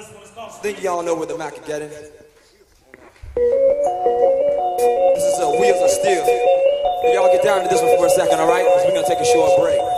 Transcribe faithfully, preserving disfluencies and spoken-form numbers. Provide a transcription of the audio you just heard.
I think y'all know where the Mac is getting. This is uh, Wheels of Steel. Y'all get down to this one for a second, all right? Because we're going to take a short break.